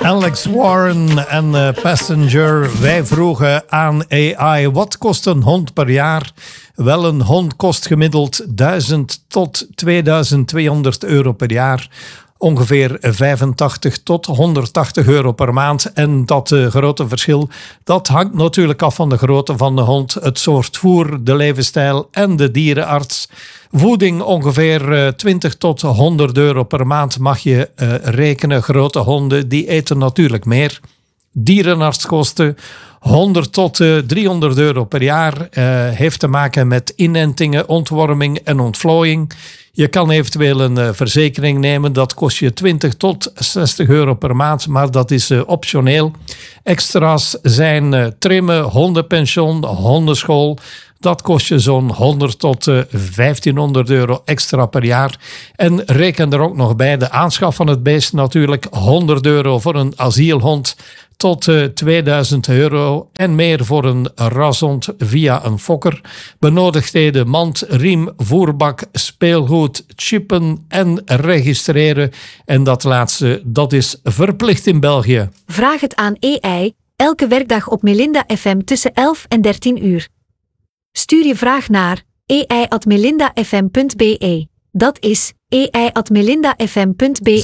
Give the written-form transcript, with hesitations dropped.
Alex Warren en Passenger. Wij vroegen aan AI, wat kost een hond per jaar? Wel, een hond kost gemiddeld 1000 tot 2200 euro per jaar. Ongeveer 85 tot 180 euro per maand. En dat grote verschil, dat hangt natuurlijk af van de grootte van de hond, het soort voer, de levensstijl en de dierenarts. Voeding ongeveer 20 tot 100 euro per maand mag je rekenen. Grote honden die eten natuurlijk meer. Dierenartskosten 100 tot 300 euro per jaar. Heeft te maken met inentingen, ontworming en ontvlooiing. Je kan eventueel een verzekering nemen. Dat kost je 20 tot 60 euro per maand, maar dat is optioneel. Extra's zijn trimmen, hondenpension, hondenschool. Dat kost je zo'n 100 tot 1500 euro extra per jaar. En reken er ook nog bij de aanschaf van het beest natuurlijk. 100 euro voor een asielhond tot 2000 euro en meer voor een rashond via een fokker. Benodigdheden, mand, riem, voerbak, speelgoed, chippen en registreren. En dat laatste, dat is verplicht in België. Vraag het aan AI, elke werkdag op Melinda FM tussen 11 en 13 uur. Stuur je vraag naar ai@melindafm.be. Dat is ai@melindafm.be.